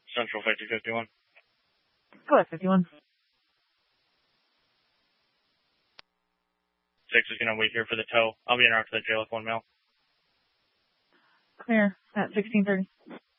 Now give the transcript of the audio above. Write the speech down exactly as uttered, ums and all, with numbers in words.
Central fifty fifty-one. Go ahead, fifty-one. Six is going to wait here for the tow. I'll be in route to the jail with one mail. Clear at sixteen thirty.